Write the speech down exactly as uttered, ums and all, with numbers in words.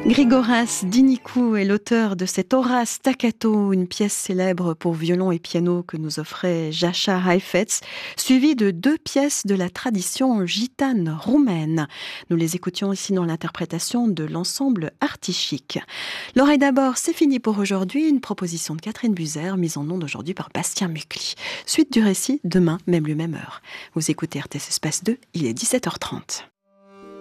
Grigoras Dinicu est l'auteur de cet Horace Staccato, une pièce célèbre pour violon et piano que nous offrait Jascha Heifetz, suivie de deux pièces de la tradition gitane roumaine. Nous les écoutions ici dans l'interprétation de l'ensemble Artichic. L'oreille d'abord, c'est fini pour aujourd'hui. Une proposition de Catherine Buzer, mise en onde aujourd'hui par Bastien Mucli. Suite du récit, demain, même lieu, même heure. Vous écoutez R T S Espace deux, il est dix-sept heures trente.